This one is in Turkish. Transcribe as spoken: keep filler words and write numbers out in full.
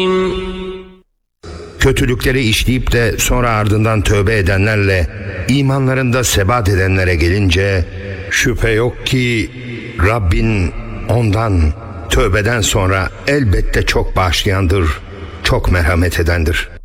Kötülükleri işleyip de sonra ardından tövbe edenlerle imanlarında sebat edenlere gelince şüphe yok ki Rabbin ondan tövbeden sonra elbette çok bağışlayandır, çok merhamet edendir.